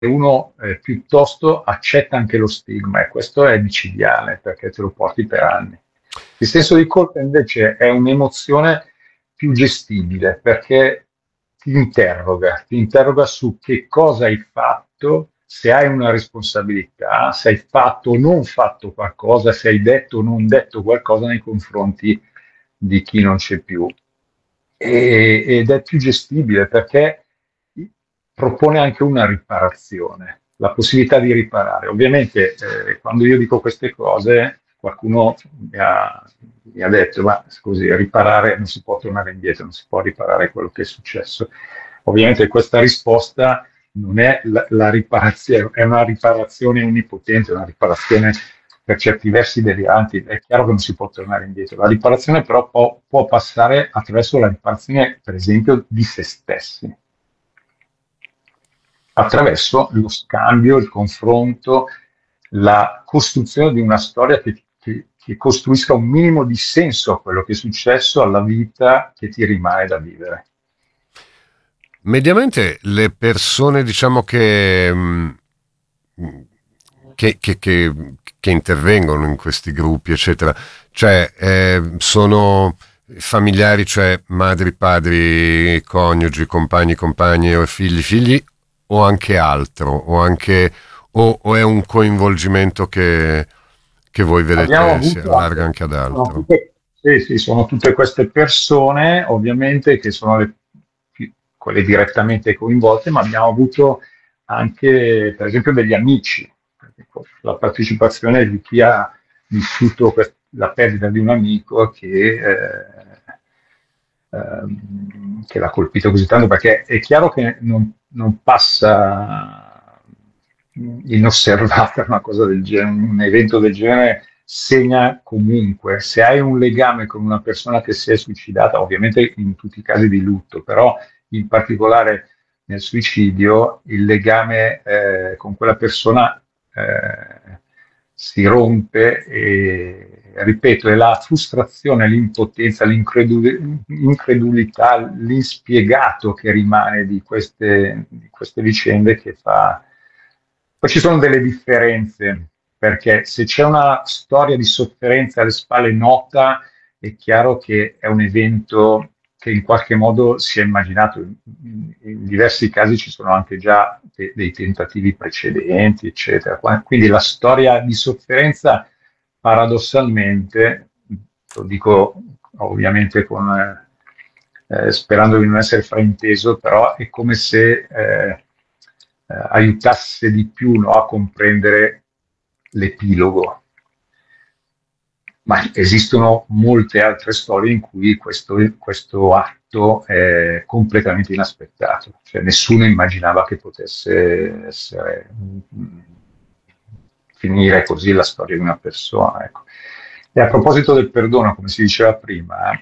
uno piuttosto accetta anche lo stigma, e questo è micidiale perché te lo porti per anni. Il senso di colpa invece è un'emozione più gestibile perché ti interroga su che cosa hai fatto, se hai una responsabilità, se hai fatto o non fatto qualcosa, se hai detto o non detto qualcosa nei confronti di chi non c'è più. Ed è più gestibile perché propone anche una riparazione, la possibilità di riparare. Ovviamente quando io dico queste cose qualcuno mi ha detto ma scusi, riparare non si può tornare indietro, non si può riparare quello che è successo. Ovviamente questa risposta non è la riparazione, è una riparazione onnipotente, una riparazione per certi versi delirante. È chiaro che non si può tornare indietro. La riparazione però può passare attraverso la riparazione, per esempio, di se stessi, attraverso lo scambio, il confronto, la costruzione di una storia che costruisca un minimo di senso a quello che è successo, alla vita che ti rimane da vivere. Mediamente le persone, diciamo, che intervengono in questi gruppi, eccetera, cioè sono familiari, cioè madri, padri, coniugi, compagni, compagne, o figli, o anche altro, o è un coinvolgimento che voi Abbiamo vedete si avuto allarga anche, anche ad sono altro. tutte, sì, sì, sono tutte queste persone, ovviamente, che sono quelle direttamente coinvolte, ma abbiamo avuto anche, per esempio, degli amici. Ecco, la partecipazione di chi ha vissuto la perdita di un amico che l'ha colpito così tanto, perché è chiaro che non passa inosservata una cosa del genere, un evento del genere segna comunque. Se hai un legame con una persona che si è suicidata, ovviamente in tutti i casi di lutto, però in particolare nel suicidio, il legame con quella persona si rompe e, ripeto, è la frustrazione, l'impotenza, l'incredulità, l'inspiegato che rimane di queste vicende che fa. Poi ci sono delle differenze, perché se c'è una storia di sofferenza alle spalle nota, è chiaro che è un evento che in qualche modo si è immaginato. In diversi casi ci sono anche già dei tentativi precedenti, eccetera. Quindi la storia di sofferenza, paradossalmente, lo dico ovviamente sperando di non essere frainteso, però è come se aiutasse di più, no, a comprendere l'epilogo. Ma esistono molte altre storie in cui questo atto è completamente inaspettato, cioè nessuno immaginava che potesse finire così la storia di una persona. Ecco. E a proposito del perdono, come si diceva prima,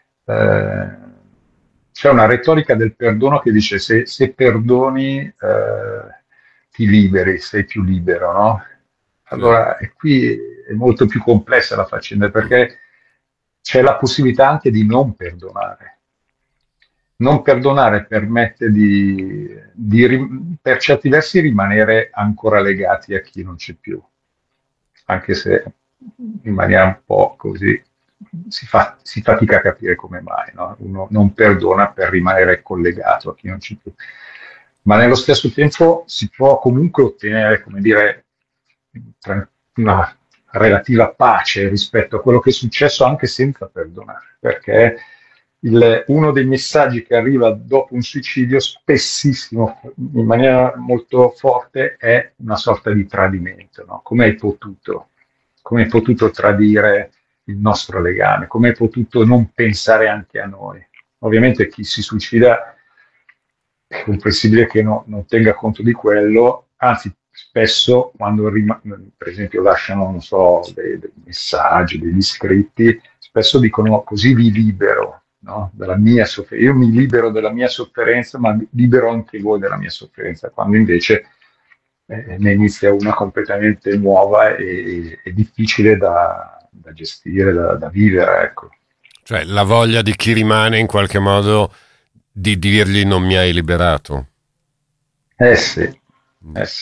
c'è una retorica del perdono che dice se perdoni ti liberi, sei più libero, no? Sì. Allora, e qui è molto più complessa la faccenda perché c'è la possibilità anche di non perdonare. Non perdonare permette per certi versi rimanere ancora legati a chi non c'è più, anche se in maniera un po' così si fatica a capire come mai, no? Uno non perdona per rimanere collegato a chi non c'è più. Ma nello stesso tempo si può comunque ottenere, come dire, una relativa pace rispetto a quello che è successo anche senza perdonare, perché uno dei messaggi che arriva dopo un suicidio spessissimo, in maniera molto forte, è una sorta di tradimento, no? Come hai potuto? Come hai potuto tradire il nostro legame? Come hai potuto non pensare anche a noi? Ovviamente chi si suicida è comprensibile che non tenga conto di quello, anzi spesso quando per esempio lasciano, non so, dei messaggi, degli scritti, spesso dicono così vi libero, no? Dalla mia sofferenza. Io mi libero della mia sofferenza, ma libero anche voi dalla mia sofferenza, quando invece ne inizia una completamente nuova e difficile da gestire, da vivere, ecco. Cioè la voglia di chi rimane in qualche modo di dirgli non mi hai liberato. Eh sì, Eh